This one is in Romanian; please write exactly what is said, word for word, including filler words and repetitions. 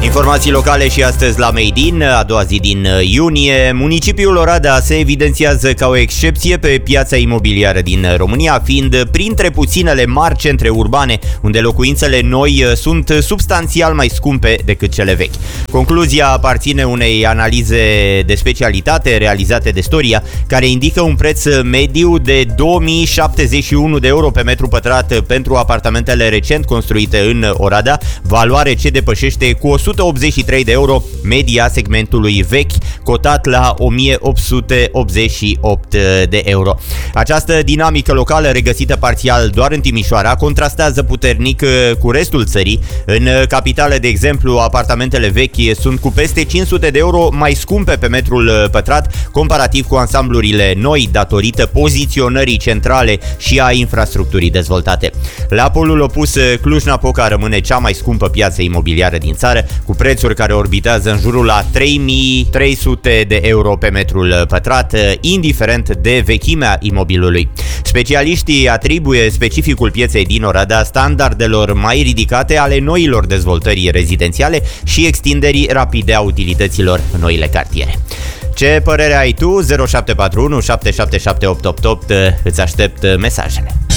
Informații locale și astăzi la Made in, a doua zi din iunie. Municipiul Oradea se evidențiază ca o excepție pe piața imobiliară din România, fiind printre puținele mari centre urbane unde locuințele noi sunt substanțial mai scumpe decât cele vechi. Concluzia aparține unei analize de specialitate realizate de Storia, care indică un preț mediu de două mii șaptezeci și unu de euro pe metru pătrat pentru apartamentele recent construite în Oradea, valoare ce depășește cu o sută optzeci și trei de euro media segmentului vechi, cotat la o mie opt sute optzeci și opt de euro. Această dinamică locală, regăsită parțial doar în Timișoara, contrastează puternic cu restul țării. În capitală, de exemplu, apartamentele vechi sunt cu peste cinci sute de euro mai scumpe pe metrul pătrat, comparativ cu ansamblurile noi, datorită poziționării centrale și a infrastructurii dezvoltate. La polul opus, Cluj-Napoca rămâne cea mai scumpă piață imobiliară din țară, cu prețuri care orbitează în jurul la trei mii trei sute de euro pe metrul pătrat, indiferent de vechimea imobilului. Specialiștii atribuie specificul pieței din Oradea standardelor mai ridicate ale noilor dezvoltări rezidențiale și extinderii rapide a utilităților în noile cartiere. Ce părere ai tu? zero șapte patru unu șapte șapte șapte opt opt opt, îți aștept mesajele.